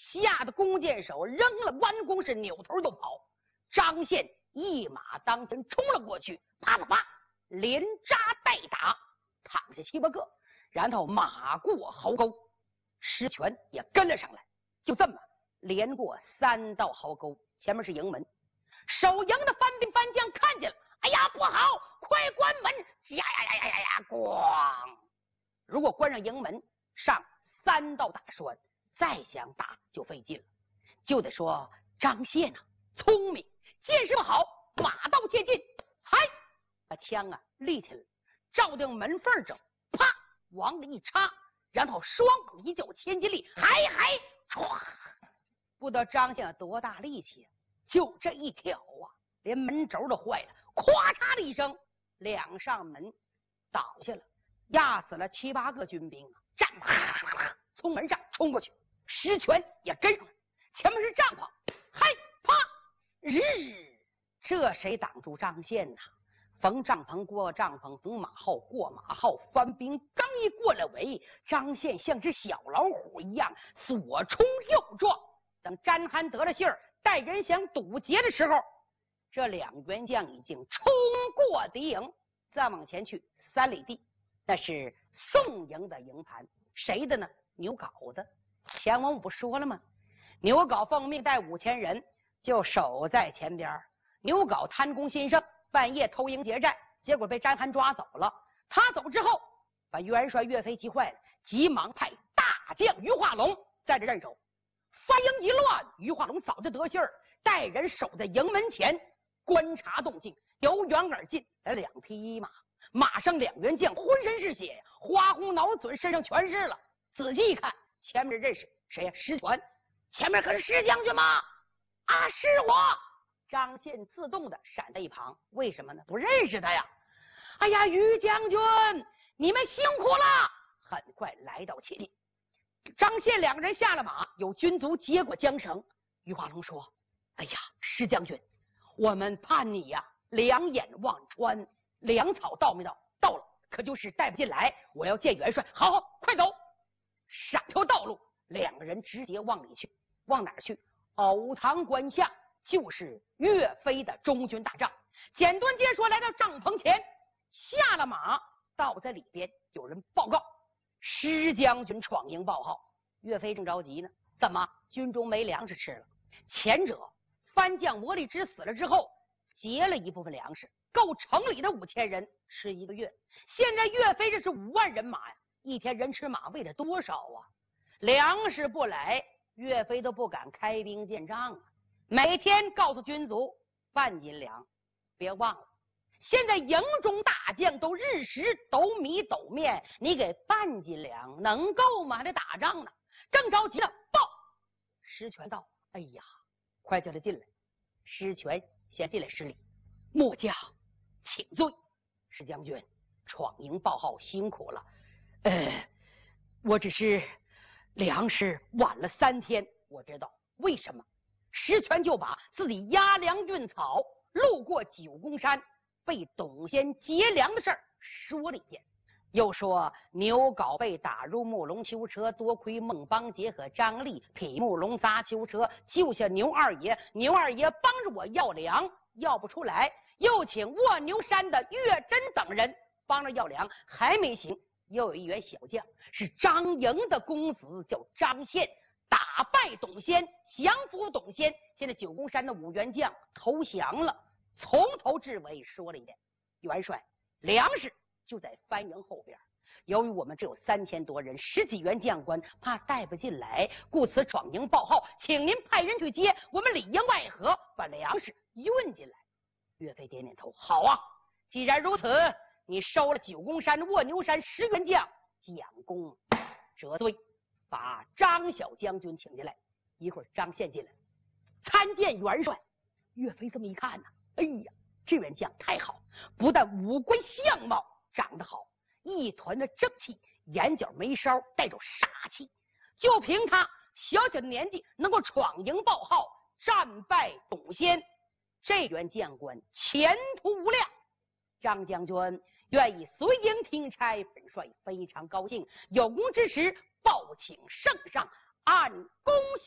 吓得弓箭手扔了弯弓，是扭头就跑。张宪一马当先冲了过去，啪啪啪，连扎带打，躺下7、8个，然后马过壕沟，石泉也跟了上来，就这么连过3道壕沟，前面是营门。守营的番兵番将看见了，哎呀，不好，快关门！呀呀呀呀呀！咣！如果关上营门，上3道大栓，再想打就费劲了。就得说张宪啊，聪明，见势不好，马到切近，嗨，把枪啊立起来，照定门缝走，啪，往里一插，然后双膀一较千斤力，嗨，唰！不知道张宪有多大力气啊，就这一挑啊，连门轴都坏了，咵嚓的一声，2扇门倒下了，压死了7、8个军兵啊！战马从门上冲过去，石泉也跟上来，前面是帐篷，嗨啪日，这谁挡住张宪呐？逢帐篷过帐篷，逢马号过马号，番兵刚一过了围，张宪像只小老虎一样左冲右撞。等詹憨得了信儿，带人想堵截的时候，这2员将已经冲过敌营，再往前去3里地，那是宋营的营盘，谁的呢？牛皋的。前文我不说了吗？牛皋奉命带5000人就守在前边。牛皋贪功心盛，半夜偷营劫寨，结果被詹憨抓走了。他走之后，把元帅岳飞急坏了，急忙派大将于化龙在这镇守。番营一乱，于化龙早就得信儿，带人守在营门前观察动静。由远而近来了2匹马，马上2员将浑身是血，花红脑嘴身上全是了。仔细一看，前面认识谁呀？石泉。前面可是石将军吗？啊，是我。张宪自动的闪在一旁，为什么呢？不认识他呀。哎呀，于将军，你们辛苦了。很快来到前面，张宪2个人下了马，有军卒接过缰绳。于化龙说：哎呀，石将军，我们盼你呀，两眼望穿，粮草到没到？到了，可就是带不进来，我要见元帅。好，快走。闪条道路，2个人直接往里去。往哪儿去？藕塘关下，就是岳飞的中军大帐。简短截说，来到帐篷前，下了马，倒在里边，有人报告石将军闯营报号。岳飞正着急呢，怎么军中没粮食吃了？前者番将魔力之死了之后，劫了一部分粮食，够城里的5000人吃1个月。现在岳飞这是5万人马呀，一天人吃马喂的多少啊？粮食不来，岳飞都不敢开兵建仗啊。每天告诉军卒半斤粮，别忘了，现在营中大将都日食斗米斗面，你给半斤粮能够吗？还得打仗呢。正着急了，报石泉道：哎呀，快叫他进来。石泉先进来施礼，末将请罪。石将军闯营报号辛苦了，我只是粮食晚了3天。我知道为什么。石泉就把自己押粮运草，路过九宫山被董先劫粮的事儿说了一遍，又说牛皋被打入木龙囚车，多亏孟邦杰和张力劈木龙砸囚车，救下牛二爷。牛二爷帮着我要粮，要不出来，又请卧牛山的岳真等人帮着要粮，还没行。又有1员小将是张营的公子，叫张宪，打败董先，降服董先。现在九宫山的5员将投降了，从头至尾说了一遍。元帅，粮食就在番营后边，由于我们只有3000多人，10几员将官，怕带不进来，故此闯营报号，请您派人去接，我们里应外合把粮食运进来。岳飞点点头，好啊，既然如此，你收了九宫山、卧牛山10员将，将功折罪，把张小将军请进来。一会儿张宪进来参见元帅。岳飞这么一看呢，哎呀，这员将太好，不但五官相貌长得好，一团的正气，眼角眉梢带着杀气，就凭他小小的年纪能够闯营报号，战败董先，这员将官前途无量。张将军愿意随营听差，本帅非常高兴，有功之时报请圣上按功